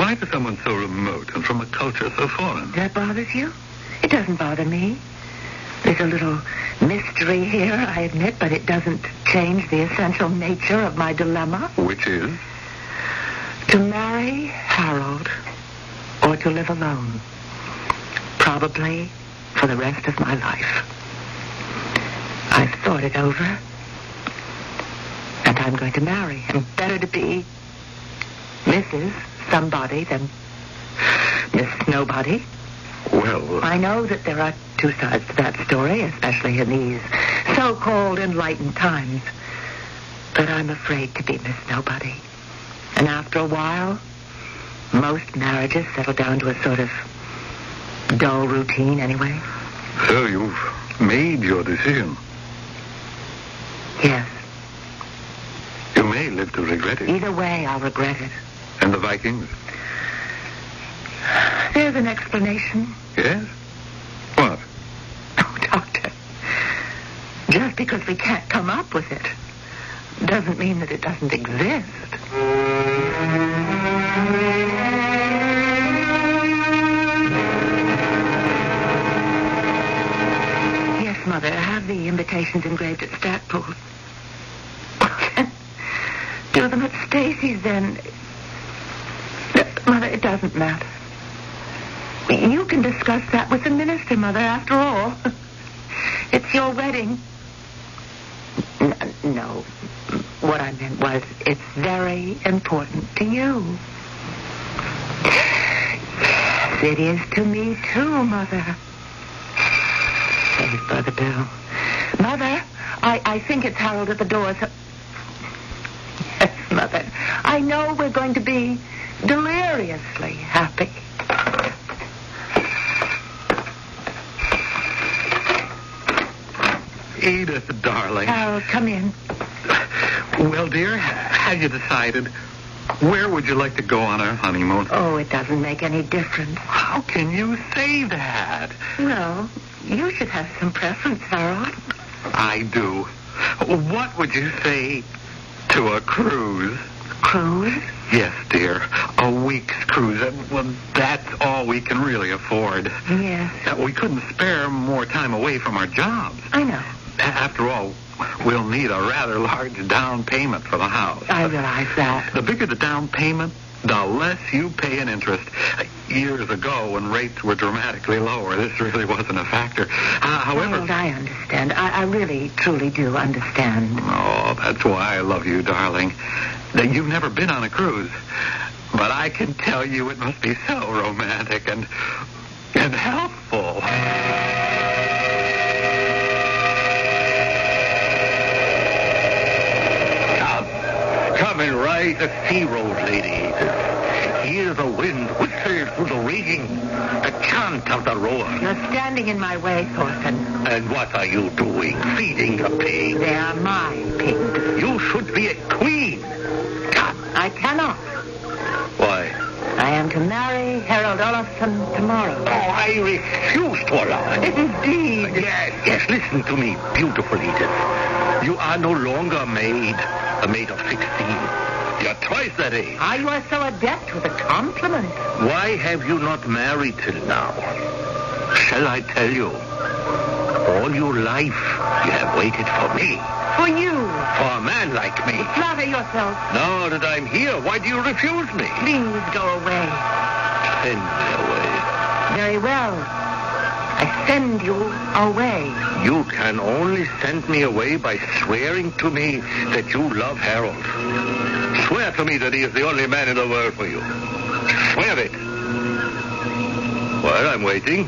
Why to someone so remote and from a culture so foreign? That bothers you? It doesn't bother me. There's a little mystery here, I admit, but it doesn't change the essential nature of my dilemma. Which is? To marry Harold or to live alone. Probably for the rest of my life. I've thought it over. And I'm going to marry him. Better to be Mrs. Somebody than Miss Nobody. Well... I know that there are two sides to that story, especially in these so-called enlightened times. But I'm afraid to be Miss Nobody. And after a while, most marriages settle down to a sort of dull routine anyway. So you've made your decision? Yes. You may live to regret it. Either way, I'll regret it. And the Vikings? There's an explanation. Yes? What? Oh, Doctor. Just because we can't come up with it doesn't mean that it doesn't exist. Yes, Mother, I have the invitations engraved at Stackpool. Do them at Stacy's, then. Mother, it doesn't matter. You can discuss that with the minister, Mother, after all. It's your wedding. No. What I meant was, it's very important to you. Yes, it is to me, too, Mother. Saved by the bell. Mother, I think it's Harold at the door. So... Yes, Mother. I know we're going to be deliriously happy. Edith, darling. Harold, come in. Well, dear, have you decided? Where would you like to go on our honeymoon? Oh, it doesn't make any difference. How can you say that? Well, you should have some preference, Harold. I do. What would you say to a cruise? Cruise? Yes, dear. A week's cruise. Well, that's all we can really afford. Yes. We couldn't spare more time away from our jobs. I know. After all, we'll need a rather large down payment for the house. I realize that. The bigger the down payment, the less you pay in interest. Years ago, when rates were dramatically lower, this really wasn't a factor. However... Harold, I understand. I really, truly do understand. Oh, that's why I love you, darling. That you've never been on a cruise. But I can tell you it must be so romantic and helpful. Coming right the sea road, ladies. Hear the wind whistle through the rigging, the chant of the roar. You're standing in my way, Thorfinn. And what are you doing? Feeding the pig? They are my pigs. You should be a queen. Come. I cannot. Why? I am to marry Harold Olafsson tomorrow. Oh, I refuse to allow it. Indeed. Yes, listen to me, beautiful Edith. You are no longer a maid of 16. You're twice that age. Ah, you are so adept with a compliment. Why have you not married till now? Shall I tell you? All your life, you have waited for me. For you. For a man like me. Flatter yourself. Now that I'm here, why do you refuse me? Please go away. Send me away. Very well. I send you away. You can only send me away by swearing to me that you love Harold. Swear to me that he is the only man in the world for you. Swear it. Well, I'm waiting.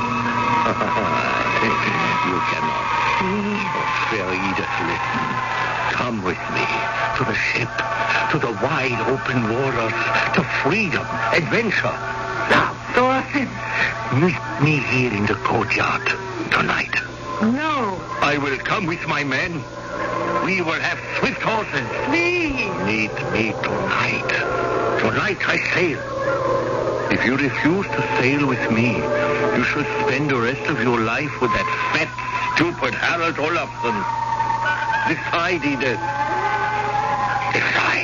You cannot. Oh, fair Edith, listen. Come with me to the ship, to the wide open waters, to freedom, adventure. Now, Thorfinn. meet me here in the courtyard tonight. No. I will come with my men. We will have swift horses. Please. Meet me tonight. Tonight I sail. If you refuse to sail with me, you should spend the rest of your life with that fat, stupid Harold Olafsson. Decide, Edith. Decide.